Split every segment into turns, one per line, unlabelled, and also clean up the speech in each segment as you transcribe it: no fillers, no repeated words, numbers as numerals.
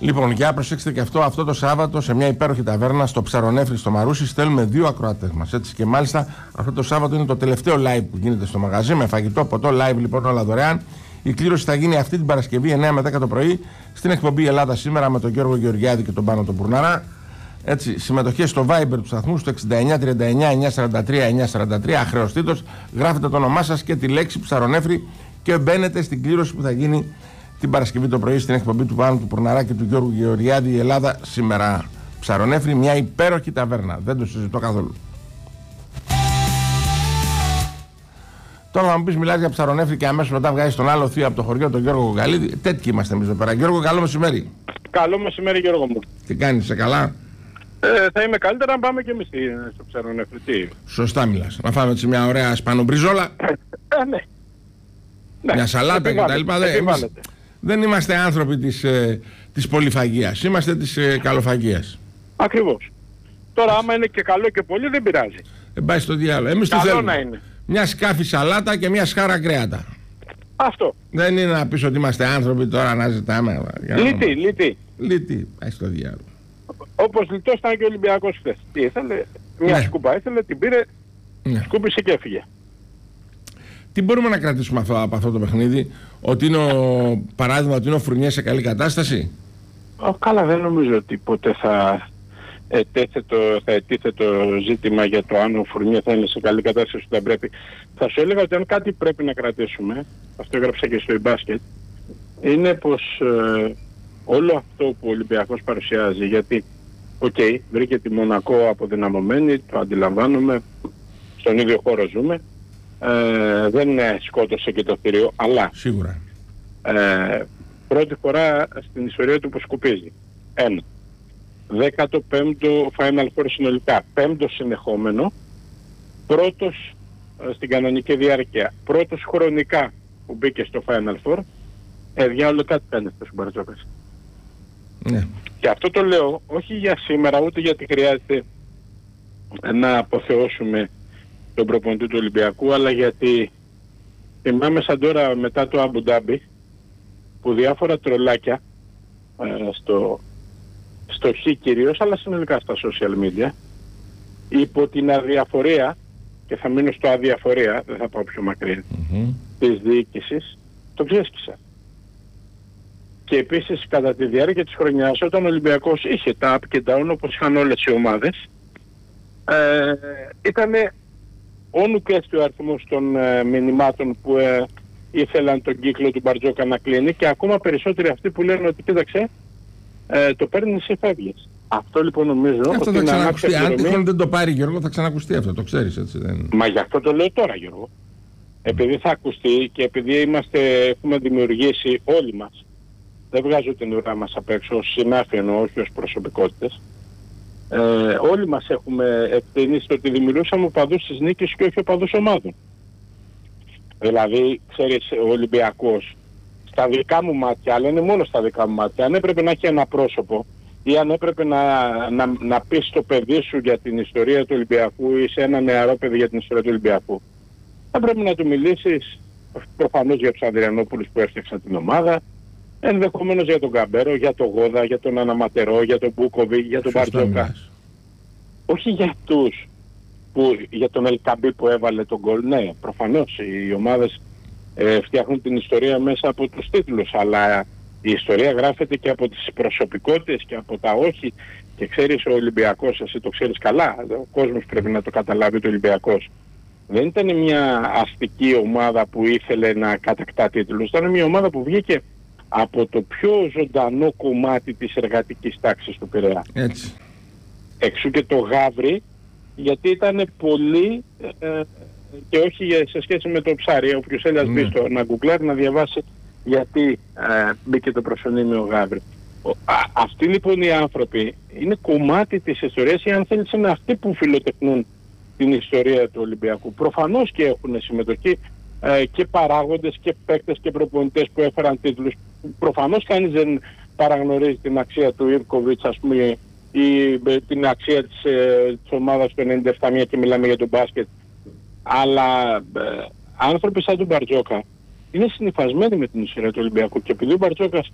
Λοιπόν, για προσέξτε και αυτό το Σάββατο σε μια υπέροχη ταβέρνα στο Ψαρονέφρι στο Μαρούσι στέλνουμε 2 ακροατές μας. Έτσι και μάλιστα αυτό το Σάββατο είναι το τελευταίο live που γίνεται στο μαγαζί με φαγητό, ποτό, live λοιπόν όλα δωρεάν. Η κλήρωση θα γίνει αυτή την Παρασκευή 9 με 10 το πρωί στην εκπομπή Ελλάδα Σήμερα με τον Γιώργο Γεωργιάδη και τον Πάνο τον Μπουρναρά. Έτσι, συμμετοχές στο Viber του σταθμού στο 6939-943-943 αχρεωστήτως. Γράφετε το όνομά σας και τη λέξη Ψαρονέφρι και μπαίνετε στην κλήρωση που θα γίνει την Παρασκευή το πρωί στην εκπομπή του Πάνου του Μπουρναρά και του Γιώργου Γεωργιάδη η Ελλάδα Σήμερα. Ψαρονέφρι, μια υπέροχη ταβέρνα. Δεν το συζητώ καθόλου. Τώρα θα μου πεις, μιλάς για Ψαρονέφρι και αμέσως μετά βγάζεις τον άλλο θείο από το χωριό, τον Γιώργο Γαλίδη. Τέτοιοι είμαστε εμείς εδώ πέρα. Γιώργο, καλό μεσημέρι.
Καλό μεσημέρι, Γιώργο μου.
Τι κάνεις, είσαι καλά?
Θα είμαι καλύτερα να πάμε και εμείς στο Ψαρονέφρι.
Σωστά μιλάς. Να φάμε έτσι μια ωραία σπανομπριζόλα.
Ναι.
Μια σαλάτα κτλ. Δεν είμαστε άνθρωποι της πολυφαγίας. Είμαστε της καλοφαγίας.
Ακριβώς. Τώρα άμα είναι και καλό και πολύ δεν πειράζει.
Πάει στο διάλογο. Εμείς τι θέλουμε?
Να είναι.
Μια σκάφη σαλάτα και μια σχάρα κρέατα.
Αυτό.
Δεν είναι να πεις ότι είμαστε άνθρωποι τώρα να ζητάμε. Λύτη. Πάει στο διάλογο.
Όπως λιτός ήταν και ο Ολυμπιακός χθες. Τι ήθελε? Μια σκούπα ήθελε, την πήρε, σκούπισε και έφυγε.
Τι μπορούμε να κρατήσουμε από αυτό το παιχνίδι? Ότι είναι παράδειγμα ότι είναι ο Φουρνιές σε καλή κατάσταση?
Καλά, δεν νομίζω ότι ποτέ θα ετίθεται το ζήτημα για το αν ο Φουρνιέ θα είναι σε καλή κατάσταση που δεν πρέπει. Θα σου έλεγα ότι αν κάτι πρέπει να κρατήσουμε, αυτό έγραψα και στο e-basket, είναι πως όλο αυτό που ο Ολυμπιακός παρουσιάζει, γιατί βρήκε τη Μονακό αποδυναμωμένη, το αντιλαμβάνομαι, στον ίδιο χώρο ζούμε, δεν σκότωσε και το θηρίο, αλλά
σίγουρα
πρώτη φορά στην ιστορία του που σκουπίζει. 15ο Final Four συνολικά, 5ο συνεχόμενο, πρώτος στην κανονική διάρκεια, πρώτος χρονικά που μπήκε στο Final Four. Διάολο κάτι κάνει αυτός ο Μπαρτζόκας.
Ναι.
Και αυτό το λέω όχι για σήμερα, ούτε γιατί χρειάζεται να αποθεώσουμε τον προπονητή του Ολυμπιακού, αλλά γιατί θυμάμαι σαν τώρα μετά το Αμπου Ντάμπι που διάφορα τρολάκια στο Χ κυρίως, αλλά συνολικά στα social media, υπό την αδιαφορία, και θα μείνω στο αδιαφορία, δεν θα πάω πιο μακριά, της διοίκησης, το ξέσκισα. Και επίσης κατά τη διάρκεια της χρονιάς, όταν ο Ολυμπιακός είχε τα up και down όπως είχαν όλες οι ομάδες, ήταν όνου και ο αριθμός των μηνυμάτων που ήθελαν τον κύκλο του Μπαρτζόκα να κλείνει, και ακόμα περισσότεροι αυτοί που λένε ότι κοίταξε, το παίρνεις ή φεύγεις. Αυτό λοιπόν νομίζω
αυτό θα ξανακουστεί. Αν τυχόν δεν το πάρει, Γιώργο, θα ξανακουστεί αυτό, το ξέρεις, έτσι δεν?
Μα γι' αυτό το λέω τώρα, Γιώργο. Επειδή θα ακουστεί και επειδή έχουμε δημιουργήσει όλοι μας, δεν βγάζω την ουρά μας απ' έξω, ως συνάφη εννοώ, όχι ως προσωπικότητες, όλοι μας έχουμε ευθύνη στο ότι δημιουργούσαμε οπαδούς της νίκης και όχι οπαδούς ομάδων. Δηλαδή, ξέρεις, ο Ολυμπιακός, στα δικά μου μάτια, αλλά είναι μόνο στα δικά μου μάτια, αν έπρεπε να έχει ένα πρόσωπο ή αν έπρεπε να πεις στο παιδί σου για την ιστορία του Ολυμπιακού ή σε ένα νεαρό παιδί για την ιστορία του Ολυμπιακού, θα πρέπει να του μιλήσεις προφανώς για τους Ανδριανόπουλους που έφτιαξαν την ομάδα, ενδεχομένως για τον Καμπέρο, για τον Γόδα, για τον Αναματερό, για τον Μπούκοβι, για τον Μπαρτζόκα. Όχι για αυτούς, για τον Ελκαμπή που έβαλε τον γκολ. Ναι, προφανώς οι ομάδες φτιάχνουν την ιστορία μέσα από τους τίτλους, αλλά η ιστορία γράφεται και από τις προσωπικότητες και από τα όχι. Και ξέρεις, ο Ολυμπιακός, εσύ το ξέρεις καλά, ο κόσμος πρέπει να το καταλάβει, το Ολυμπιακός δεν ήταν μια αστική ομάδα που ήθελε να κατακτά τίτλους, ήταν μια ομάδα που βγήκε από το πιο ζωντανό κομμάτι της εργατικής τάξης του Πειραιά.
Έτσι.
Εξού και το γάβρι, γιατί ήταν πολύ και όχι σε σχέση με το ψάρι. Όποιος θέλει να μπει να γκουγκλάρει, να διαβάσει γιατί μπήκε το προσωνύμιο γάβρι. Αυτοί λοιπόν οι άνθρωποι είναι κομμάτι της ιστορίας, ή αν θέλεις είναι αυτοί που φιλοτεχνούν την ιστορία του Ολυμπιακού. Προφανώς και έχουν συμμετοχή και παράγοντες και παίκτες και προπονητές που έφεραν τίτλους. Προφανώς κανείς δεν παραγνωρίζει την αξία του Ιβκοβιτς, ας πούμε, ή την αξία της ομάδας του 97, μια και μιλάμε για τον μπάσκετ. Αλλά άνθρωποι σαν τον Μπαρτζόκα είναι συνυφασμένοι με την ιστορία του Ολυμπιακού, και επειδή ο Μπαρτζόκας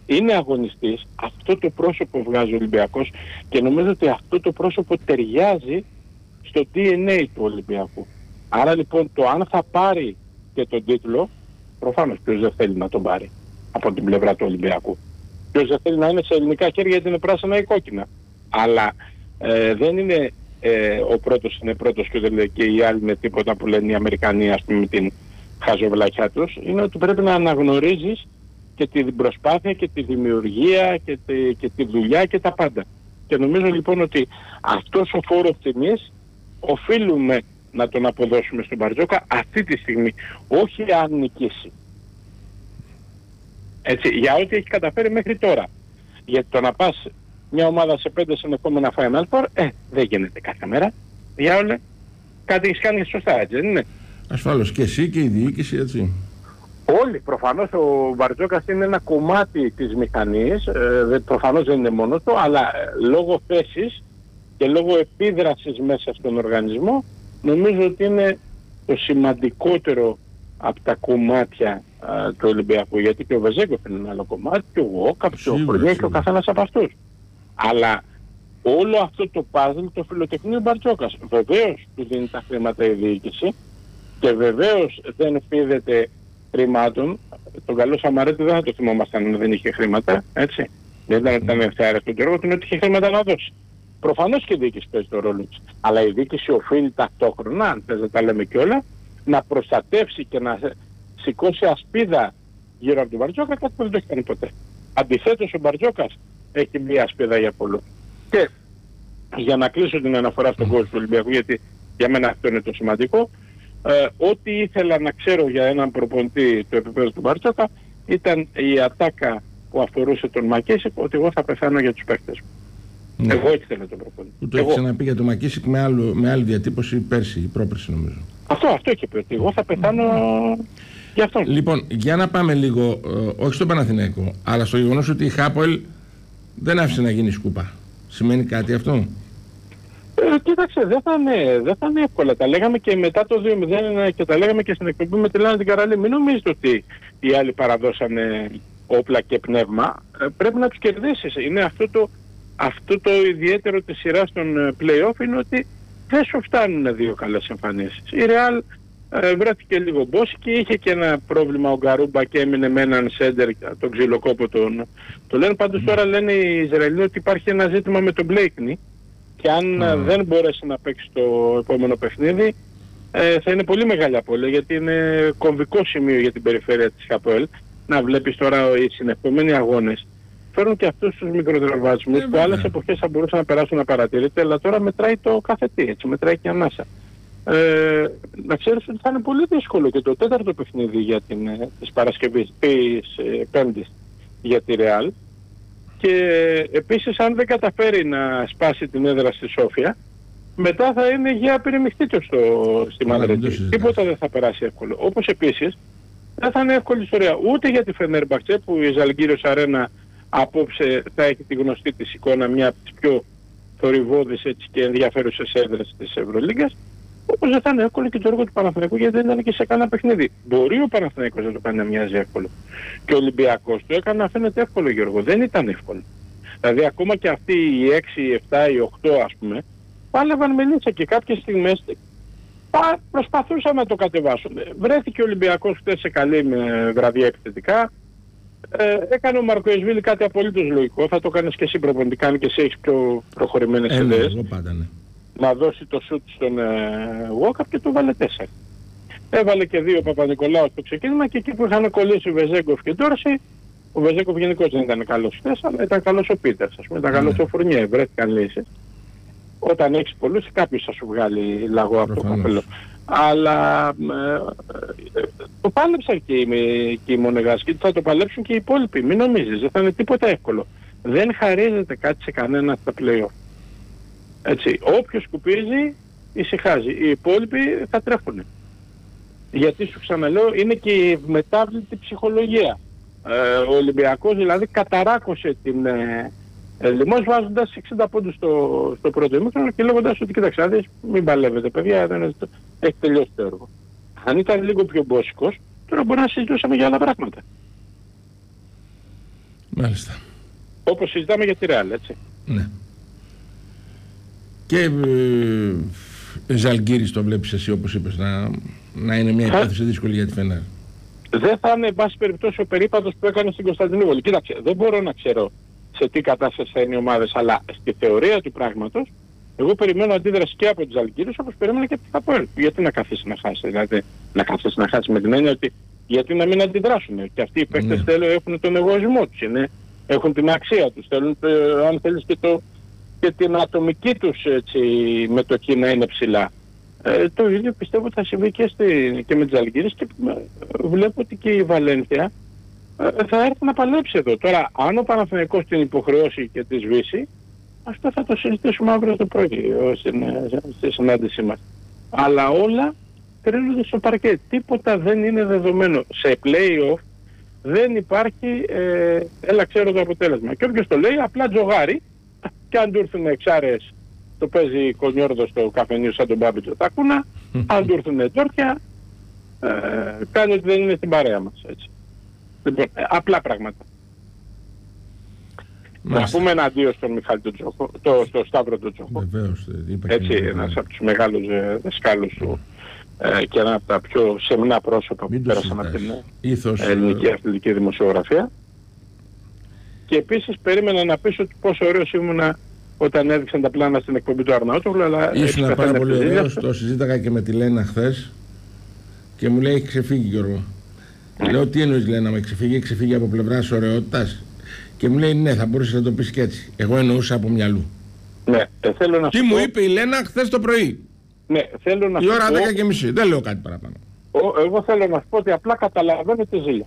είναι αγωνιστής, αυτό το πρόσωπο βγάζει ο Ολυμπιακός και νομίζω ότι αυτό το πρόσωπο ταιριάζει στο DNA του Ολυμπιακού. Άρα λοιπόν το αν θα πάρει και τον τίτλο, προφανώς ποιος δεν θέλει να τον πάρει από την πλευρά του Ολυμπιακού. Ποιος δεν θέλει να είναι σε ελληνικά χέρια γιατί είναι πράσινα ή κόκκινα. Αλλά δεν είναι ο πρώτος είναι πρώτος και δεν λέει και οι άλλοι είναι τίποτα που λένε οι Αμερικανοί, ας πούμε, με την χαζοβλακιά τους. Είναι ότι πρέπει να αναγνωρίζεις και την προσπάθεια και τη δημιουργία και τη δουλειά και τα πάντα. Και νομίζω λοιπόν ότι αυτός ο φόρος τιμής οφείλουμε να τον αποδώσουμε στον Μπαρτζόκα αυτή τη στιγμή, όχι αν νικήσει. Έτσι, για ό,τι έχει καταφέρει μέχρι τώρα. Γιατί το να πας μια ομάδα σε 5 συνεχόμενα Final Four, δεν γίνεται κάθε μέρα. Για όλα, κάτι έχεις κάνει σωστά, έτσι δεν είναι?
Ασφαλώς και εσύ και η διοίκηση, έτσι.
Όλοι, προφανώς ο Μπαρτζόκας είναι ένα κομμάτι της μηχανής, προφανώς δεν είναι μόνο του, αλλά λόγω θέσης και λόγω επίδρασης μέσα στον οργανισμό, νομίζω ότι είναι το σημαντικότερο από τα κομμάτια του Ολυμπιακού. Γιατί και ο Βεζέγκοφ είναι ένα άλλο κομμάτι, και ο Γουόκαπ και ο Φουρνιέ και ο καθένας από αυτούς. Αλλά όλο αυτό το παζλ το φιλοτεχνεί ο Μπαρτζόκας. Βεβαίως του δίνει τα χρήματα η διοίκηση και βεβαίως δεν φίδεται χρημάτων. Τον καλό Σαμαρέτη δεν θα το θυμόμασταν αν δεν είχε χρήματα, έτσι. Δεν ήταν ευθάρευτο το έργο του, ότι είχε χρήματα να δώσει. Προφανώς και η διοίκηση παίζει το ρόλο της. Αλλά η διοίκηση οφείλει ταυτόχρονα, αν θες να τα λέμε κιόλα, να προστατεύσει και να σηκώσει ασπίδα γύρω από τον Μπαρτζόκα, κάτι που δεν το έχει κάνει ποτέ. Αντιθέτως ο Μπαρτζόκας έχει μια ασπίδα για πολλούς. Και για να κλείσω την αναφορά στον κόσμο του Ολυμπιακού, γιατί για μένα αυτό είναι το σημαντικό, ό,τι ήθελα να ξέρω για έναν προπονητή του επίπεδου του Μπαρτζόκα ήταν η ατάκα που αφορούσε τον Μακίσικ, ότι εγώ θα πεθάνω για τους παίκτες μου. Ναι. Εγώ έτσι θέλω τον προπονητή.
Που το έχει ξαναπεί για τον Μακίσικ με άλλη διατύπωση πέρσι ή πρόπερσι νομίζω.
Αυτό είχε πει, ότι εγώ θα πεθάνω για αυτόν.
Λοιπόν, για να πάμε λίγο, όχι στον Παναθηναϊκό, αλλά στο γεγονός ότι η Χάπολ δεν άφησε να γίνει σκούπα. Σημαίνει κάτι αυτό?
Κοίταξε, δεν θα είναι εύκολα. Τα λέγαμε και μετά το 2-0 και τα λέγαμε και στην εκπομπή με τη Λάνα την Καραλή. Μην νομίζετε ότι οι άλλοι παραδώσανε όπλα και πνεύμα. Πρέπει να τους κερδίσεις. Είναι αυτό το ιδιαίτερο της σειράς των play-off, είναι ότι δεν σου φτάνουν δύο καλές εμφανίσεις. Η Real βρέθηκε λίγο μπόση και είχε και ένα πρόβλημα ο Γκαρούμπα και έμεινε με έναν σέντερ, τον ξυλοκόπο το λένε. Πάντως τώρα λένε οι Ισραηλοί ότι υπάρχει ένα ζήτημα με τον Μπλέικνι και αν δεν μπορέσει να παίξει το επόμενο παιχνίδι θα είναι πολύ μεγάλη απώλεια, γιατί είναι κομβικό σημείο για την περιφέρεια της ΧΑΠΟΕΛ. Να βλέπεις τώρα οι συνεχόμενοι αγώνες φέρνουν και αυτούς τους μικροτραυματισμούς που άλλες εποχές θα μπορούσαν να περάσουν απαρατηρείται, αλλά τώρα μετράει το κάθε τι, έτσι, μετράει και ανάσα. Να ξέρεις ότι θα είναι πολύ δύσκολο και το τέταρτο παιχνίδι για της Παρασκευής, της Πέμπτης για τη Ρεάλ. Και επίσης αν δεν καταφέρει να σπάσει την έδρα στη Σόφια, μετά θα είναι για πυρημιχτήτιο στη Μαδρίτη. Τίποτα δεν θα περάσει εύκολο. Όπως επίσης δεν θα είναι εύκολη ιστορία ούτε για τη Φενέρμπαχτσε, που η Ζαλγκύριος Αρένα απόψε θα έχει τη γνωστή της εικόνα, μια από τις πιο θορυβώδεις και ενδιαφέρουσες έδρες της Ευρωλίγκας, όπως δεν θα είναι εύκολο και το έργο του Παναθηναϊκού, γιατί δεν ήταν και σε κανένα παιχνίδι. Μπορεί ο Παναθηναϊκός να το κάνει να μοιάζει εύκολο. Και ο Ολυμπιακός το έκανε να φαίνεται εύκολο, Γιώργο. Δεν ήταν εύκολο. Δηλαδή ακόμα και αυτοί οι 6, οι 7, οι 8 ας πούμε, πάλευαν με λίτσα και κάποιες στιγμές προσπαθούσαν να το κατεβάσουν. Βρέθηκε ο Ολυμπιακός χτες σε καλή βραδιά επιθετικά. Έκανε ο Μαρκοεσβίλη κάτι απολύτως λογικό. Θα το κάνεις και εσύ προπονητικά, αν και εσύ έχεις πιο προχωρημένες ιδέες. Να δώσει το σουτ στον Γουόκαπ και του βάλε 4. Έβαλε και 2 Παπα-Νικολάου στο ξεκίνημα και εκεί που είχαν κολλήσει ο Βεζέγκοφ και Ντόρση, ο Βεζέγκοφ γενικώς δεν ήταν καλός χθες, αλλά ήταν καλός ο Πίτερς, ας πούμε, ήταν καλός ο Φουρνιέ, βρέθηκαν λύσεις. Όταν έχεις πολλούς, κάποιος θα σου βγάλει λαγό από το καπέλο. Αλλά το πάλεψαν και οι Μονεγάσκοι, θα το παλέψουν και οι υπόλοιποι. Μην νομίζεις, δεν θα είναι τίποτα εύκολο. Δεν χαρίζεται κάτι σε κανένα στα play-off. Έτσι, όποιος σκουπίζει ησυχάζει. Οι υπόλοιποι θα τρέχουν. Γιατί σου ξαναλέω, είναι και η μετάβλητη ψυχολογία. Ο Ολυμπιακός δηλαδή καταράκωσε την Λιμός βάζοντας 60 πόντους στο πρώτο ημίχρονο και λέγοντας ότι κοίταξε, μην παλεύετε παιδιά, έχει τελειώσει το έργο. Αν ήταν λίγο πιο μπόσικος, τώρα μπορεί να συζητούσαμε για άλλα πράγματα.
Μάλιστα.
Όπως συζητάμε για τη Ρεάλ, έτσι.
Ναι. Και Ζαλγκίρις το βλέπεις εσύ, όπως είπες, να είναι μια υπόθεση δύσκολη για τη Φενέρ.
Δεν θα είναι, εν πάση περιπτώσει, ο περίπατος που έκανε στην Κωνσταντινούπολη. Κοίταξε, δεν μπορώ να ξέρω σε τι κατάσταση θα είναι οι ομάδες, αλλά στη θεωρία του πράγματος, εγώ περιμένω αντίδραση και από τους Ζαλγκίρις, όπως περίμενα και από το ΑΠΟΕΛ. Γιατί να καθίσει να χάσει, δηλαδή να καθίσει να χάσει με την έννοια ότι γιατί να μην αντιδράσουν. Και αυτοί οι παίκτες έχουν τον εγωισμό τους, έχουν την αξία τους, θέλουν, αν θέλεις, και την ατομική τους μετοχή να είναι ψηλά. Το ίδιο πιστεύω ότι θα συμβεί και με τις Ζαλγκίρις και βλέπω ότι και η Βαλένθια θα έρθει να παλέψει εδώ. Τώρα, αν ο Παναθηναϊκός την υποχρεώσει και τη σβήσει, αυτό θα το συζητήσουμε αύριο το πρωί στη συνάντησή μας. Αλλά όλα κρίνονται στο παρκέ. Τίποτα δεν είναι δεδομένο. Σε play-off δεν υπάρχει έλα ξέρω το αποτέλεσμα. Και όποιος το λέει απλά τζογάρει, και αν του έρθουν εξάρες, το παίζει κονιόρδο στο καφενείο σαν τον Μπάμπιτζο Τακούνα, αν του έρθουν τόρκια, κάνει ότι δεν είναι στην παρέα μας. Έτσι. Λοιπόν, απλά πράγματα. Να πούμε ένα αντίο στον Μιχάλη τον Τζόχο, στο Σταύρο τον Τζόχο.
Βεβαίως,
έτσι, ένας από τους μεγάλους δασκάλους του και ένα από τα πιο σεμνά πρόσωπα που πέρασαν από την ελληνική αθλητική δημοσιογραφία. Και επίσης περίμενα να πεις ότι πόσο ωραίος ήμουνα όταν έδειξαν τα πλάνα στην εκπομπή του Αρναούτογλου, αλλά
ήσουν πάρα πολύ ωραίος. Το συζήταγα και με τη Λένα χθες και μου λέει έχει ξεφύγει, Γιώργο. Λέω τι εννοείς, Λένα, με έχει ξεφύγει από πλευράς ωραιότητας? Και μου λέει ναι, θα μπορούσες να το πεις και έτσι. Εγώ εννοούσα από μυαλού.
Ναι, θέλω να
τι μου είπε η Λένα χθες το πρωί?
Ναι, θέλω να
η ώρα 10:30, δεν λέω κάτι παραπάνω.
Εγώ θέλω να σου πω ότι απλά καταλαβαίνω τη ζήλια.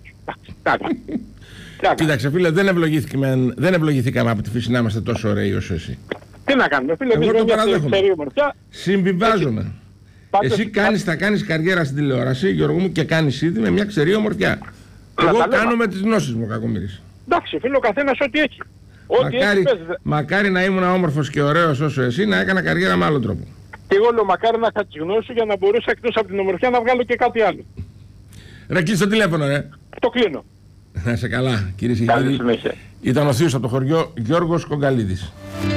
Κοίταξε φίλε, δεν ευλογηθήκαμε από τη φύση να είμαστε τόσο ωραίοι όσο εσύ.
Τι να κάνουμε φίλε,
εγώ το παραδέχομαι. Συμβιβάζομαι. Εσύ θα κάνεις καριέρα στην τηλεόραση, Γιώργο μου, και κάνεις ήδη με μια ξερή ομορφιά. Εγώ κάνω με τις γνώσεις μου, κακομοίρης.
Εντάξει φίλε, ο καθένας ό,τι έχει.
Μακάρι να ήμουν όμορφος και ωραίος όσο εσύ, να έκανα καριέρα με άλλον τρόπο.
Και εγώ λέω μακάρι να είχα τις γνώσεις για να μπορούσα εκτός από την ομορφιά να βγάλω και κάτι άλλο.
Ρε, κλείσει το τηλέφωνο, ρε.
Το κλείνω.
Να είσαι καλά, κυρίες και κύριοι. Ήταν ο θείος από το χωριό, Γιώργος Κογκαλίδης.